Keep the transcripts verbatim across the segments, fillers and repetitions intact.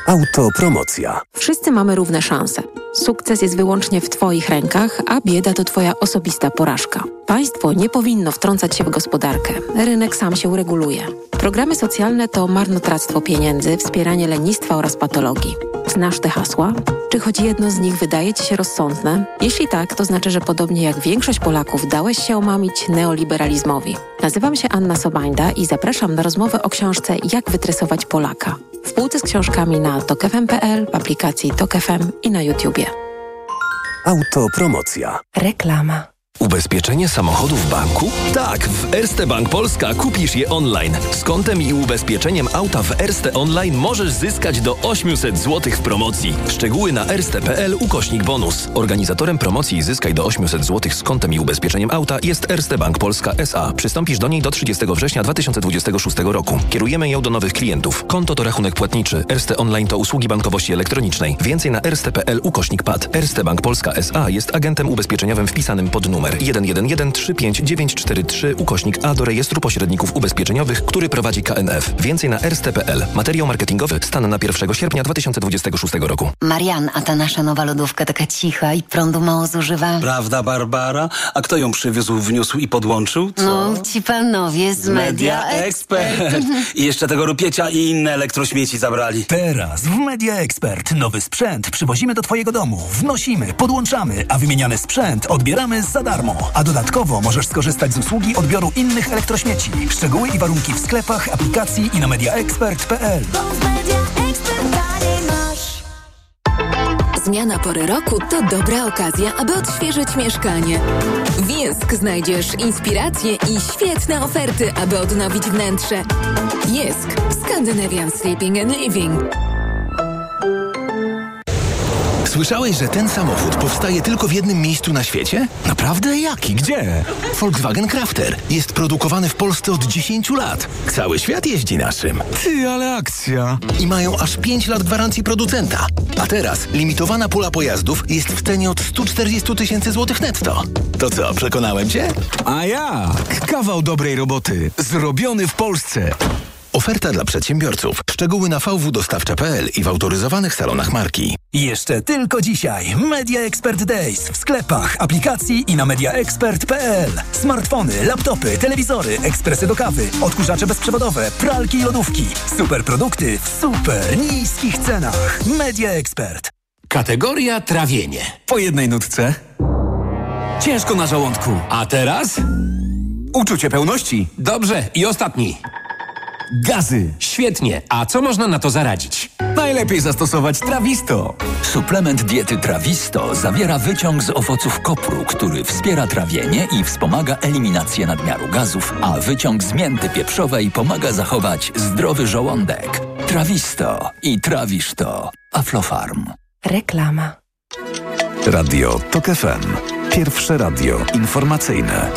Autopromocja. Wszyscy mamy równe szanse. Sukces jest wyłącznie w Twoich rękach, a bieda to Twoja osobista porażka. Państwo nie powinno wtrącać się w gospodarkę. Rynek sam się ureguluje. Programy socjalne to marnotrawstwo pieniędzy, wspieranie lenistwa oraz patologii. Znasz te hasła? Czy choć jedno z nich wydaje Ci się rozsądne? Jeśli tak, to znaczy, że podobnie jak większość Polaków dałeś się omamić neoliberalizmowi. Nazywam się Anna Sobańda i zapraszam na rozmowę o książce Jak wytresować Polaka. W półce z książkami na tok f m kropka p l, w aplikacji Tok F M i na YouTubie. Autopromocja. Reklama. Ubezpieczenie samochodu w banku? Tak, w Erste Bank Polska kupisz je online. Z kontem i ubezpieczeniem auta w Erste Online możesz zyskać do osiemset złotych w promocji. Szczegóły na erste kropka p l ukośnik bonus. Organizatorem promocji Zyskaj do osiemset złotych z kontem i ubezpieczeniem auta jest Erste Bank Polska S A. Przystąpisz do niej do trzydziestego września dwa tysiące dwudziestego szóstego roku. Kierujemy ją do nowych klientów. Konto to rachunek płatniczy. Erste Online to usługi bankowości elektronicznej. Więcej na erste kropka p l ukośnik p a d. Erste Bank Polska S A jest agentem ubezpieczeniowym wpisanym pod numer jeden jeden jeden trzy pięć dziewięć cztery trzy ukośnik A do rejestru pośredników ubezpieczeniowych, który prowadzi K N F. Więcej na erste kropka p l. Materiał marketingowy stan na pierwszego sierpnia dwa tysiące dwudziestego szóstego roku. Marian, a ta nasza nowa lodówka taka cicha i prądu mało zużywa. Prawda, Barbara? A kto ją przywiózł, wniósł i podłączył? Co? No, ci panowie z Media Expert. I jeszcze tego rupiecia i inne elektrośmieci zabrali. Teraz w Media Expert nowy sprzęt przywozimy do Twojego domu, wnosimy, podłączamy, a wymieniany sprzęt odbieramy za darmo. A dodatkowo możesz skorzystać z usługi odbioru innych elektrośmieci. Szczegóły i warunki w sklepach, aplikacji i na mediaexpert kropka p l. Zmiana pory roku to dobra okazja, aby odświeżyć mieszkanie. W Jysk znajdziesz inspiracje i świetne oferty, aby odnowić wnętrze. Jysk. Scandinavian Sleeping and Living. Słyszałeś, że ten samochód powstaje tylko w jednym miejscu na świecie? Naprawdę? Jaki? Gdzie? Volkswagen Crafter. Jest produkowany w Polsce od dziesięciu lat. Cały świat jeździ naszym. Ty, ale akcja. I mają aż pięć lat gwarancji producenta. A teraz limitowana pula pojazdów jest w cenie od stu czterdziestu tysięcy złotych netto. To co, przekonałem cię? A jak? Kawał dobrej roboty. Zrobiony w Polsce. Oferta dla przedsiębiorców. Szczegóły na v w dostawcza kropka p l i w autoryzowanych salonach marki. Jeszcze tylko dzisiaj Media Expert Days w sklepach, aplikacji i na mediaexpert kropka p l. Smartfony, laptopy, telewizory, ekspresy do kawy, odkurzacze bezprzewodowe, pralki i lodówki. Super produkty w super niskich cenach. Media Expert. Kategoria trawienie. Po jednej nutce. Ciężko na żołądku. A teraz? Uczucie pełności. Dobrze, i ostatni. Gazy. Świetnie. A co można na to zaradzić? Najlepiej zastosować Trawisto. Suplement diety Trawisto zawiera wyciąg z owoców kopru, który wspiera trawienie i wspomaga eliminację nadmiaru gazów, a wyciąg z mięty pieprzowej pomaga zachować zdrowy żołądek. Trawisto i trawisz to. Aflofarm. Reklama. Radio Tok F M. Pierwsze radio informacyjne.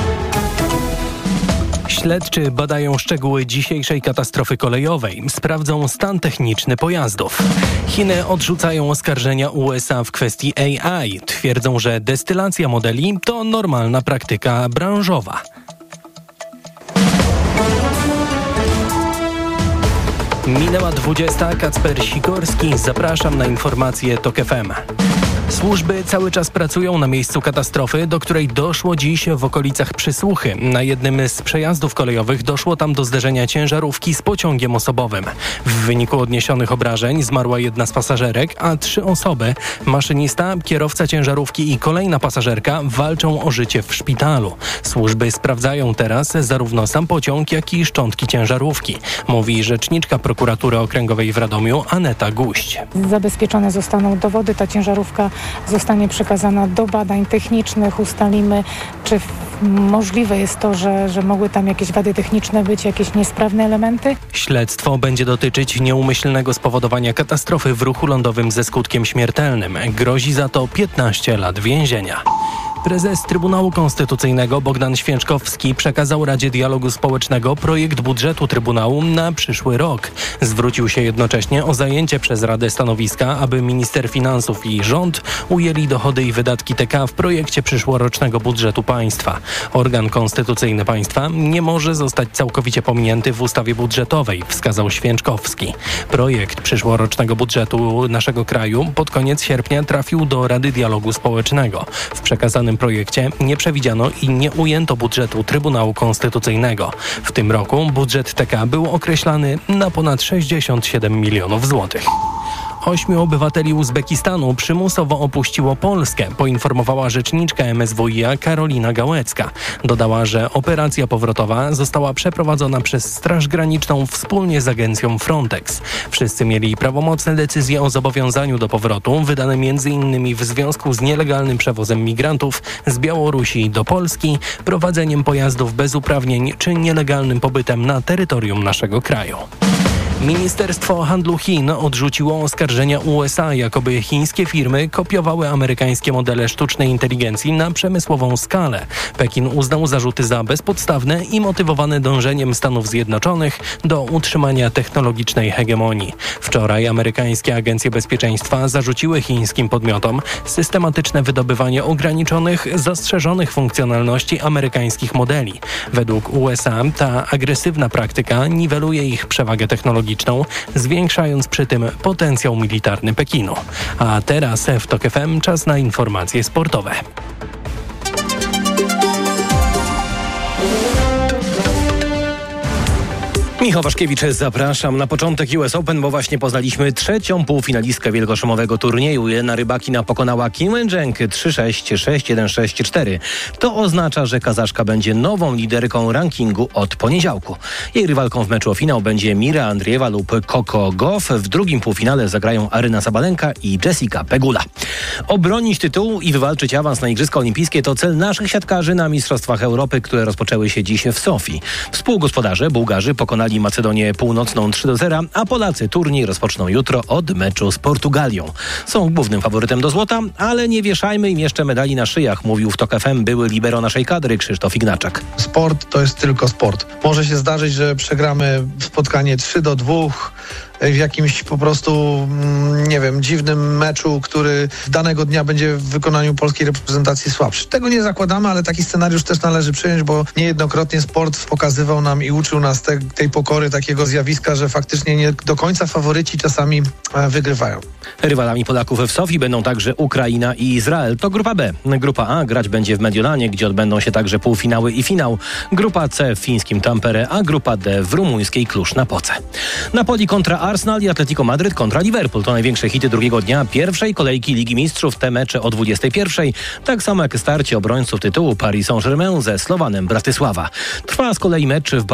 Śledczy badają szczegóły dzisiejszej katastrofy kolejowej. Sprawdzą stan techniczny pojazdów. Chiny odrzucają oskarżenia U S A w kwestii A I. Twierdzą, że destylacja modeli to normalna praktyka branżowa. Minęła dwudziesta. Kacper Sikorski. Zapraszam na informacje Tok F M. Służby cały czas pracują na miejscu katastrofy, do której doszło dziś w okolicach Przysłuchy. Na jednym z przejazdów kolejowych doszło tam do zderzenia ciężarówki z pociągiem osobowym. W wyniku odniesionych obrażeń zmarła jedna z pasażerek, a trzy osoby, maszynista, kierowca ciężarówki i kolejna pasażerka, walczą o życie w szpitalu. Służby sprawdzają teraz zarówno sam pociąg, jak i szczątki ciężarówki, mówi rzeczniczka prokuratury okręgowej w Radomiu Aneta Guść. Zabezpieczone zostaną dowody, ta ciężarówka zostanie przekazana do badań technicznych. Ustalimy, czy możliwe jest to, że, że mogły tam jakieś wady techniczne być, jakieś niesprawne elementy. Śledztwo będzie dotyczyć nieumyślnego spowodowania katastrofy w ruchu lądowym ze skutkiem śmiertelnym. Grozi za to piętnaście lat więzienia. Prezes Trybunału Konstytucyjnego Bogdan Święczkowski przekazał Radzie Dialogu Społecznego projekt budżetu Trybunału na przyszły rok. Zwrócił się jednocześnie o zajęcie przez Radę stanowiska, aby minister finansów i rząd ujęli dochody i wydatki T K w projekcie przyszłorocznego budżetu państwa. Organ konstytucyjny państwa nie może zostać całkowicie pominięty w ustawie budżetowej, wskazał Święczkowski. Projekt przyszłorocznego budżetu naszego kraju pod koniec sierpnia trafił do Rady Dialogu Społecznego. W przekazanym projekcie nie przewidziano i nie ujęto budżetu Trybunału Konstytucyjnego. W tym roku budżet T K był określany na ponad sześćdziesiąt siedem milionów złotych. Ośmiu obywateli Uzbekistanu przymusowo opuściło Polskę, poinformowała rzeczniczka M S W i a Karolina Gałecka. Dodała, że operacja powrotowa została przeprowadzona przez Straż Graniczną wspólnie z agencją Frontex. Wszyscy mieli prawomocne decyzje o zobowiązaniu do powrotu, wydane między innymi w związku z nielegalnym przewozem migrantów z Białorusi do Polski, prowadzeniem pojazdów bez uprawnień czy nielegalnym pobytem na terytorium naszego kraju. Ministerstwo Handlu Chin odrzuciło oskarżenia U S A, jakoby chińskie firmy kopiowały amerykańskie modele sztucznej inteligencji na przemysłową skalę. Pekin uznał zarzuty za bezpodstawne i motywowane dążeniem Stanów Zjednoczonych do utrzymania technologicznej hegemonii. Wczoraj amerykańskie agencje bezpieczeństwa zarzuciły chińskim podmiotom systematyczne wydobywanie ograniczonych, zastrzeżonych funkcjonalności amerykańskich modeli. Według U S A ta agresywna praktyka niweluje ich przewagę technologiczną, zwiększając przy tym potencjał militarny Pekinu. A teraz w TOK F M czas na informacje sportowe. Michał Waszkiewicz, zapraszam na początek U S Open, bo właśnie poznaliśmy trzecią półfinalistkę wielkoszumowego turnieju. Jelena Rybakina pokonała Kim Wen-Zheng trzy sześć, sześć jeden, sześć cztery. To oznacza, że Kazaszka będzie nową liderką rankingu od poniedziałku. Jej rywalką w meczu o finał będzie Mira Andriejewa lub Coco Gauff. W drugim półfinale zagrają Aryna Sabalenka i Jessica Pegula. Obronić tytuł i wywalczyć awans na Igrzyska Olimpijskie to cel naszych siatkarzy na Mistrzostwach Europy, które rozpoczęły się dziś w Sofii. Współgospodarze Bułgarzy pokonali Macedonię Północną trzy do zera, a Polacy turniej rozpoczną jutro od meczu z Portugalią. Są głównym faworytem do złota, ale nie wieszajmy im jeszcze medali na szyjach, mówił w TOK F M były libero naszej kadry Krzysztof Ignaczak. Sport to jest tylko sport. Może się zdarzyć, że przegramy spotkanie trzy do dwóch w jakimś po prostu, nie wiem, dziwnym meczu, który danego dnia będzie w wykonaniu polskiej reprezentacji słabszy. Tego nie zakładamy, ale taki scenariusz też należy przyjąć, bo niejednokrotnie sport pokazywał nam i uczył nas te, tej pokory, takiego zjawiska, że faktycznie nie do końca faworyci czasami wygrywają. Rywalami Polaków w Sofii będą także Ukraina i Izrael. To grupa B. Grupa A grać będzie w Mediolanie, gdzie odbędą się także półfinały i finał. Grupa C w fińskim Tampere, a grupa D w rumuńskiej Cluj-Napoce. Napoli kontra Arsenal i Atletico Madryt kontra Liverpool. To największe hity drugiego dnia pierwszej kolejki Ligi Mistrzów. Te mecze o dwudziestej pierwszej. Tak samo jak starcie obrońców tytułu Paris Saint-Germain ze Slowanem Bratysława. Trwa z kolei mecz w